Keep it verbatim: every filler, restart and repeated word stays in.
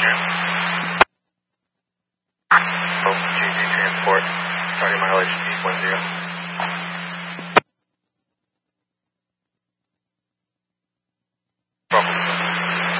Oh, G G Transport, starting mileage T one zero.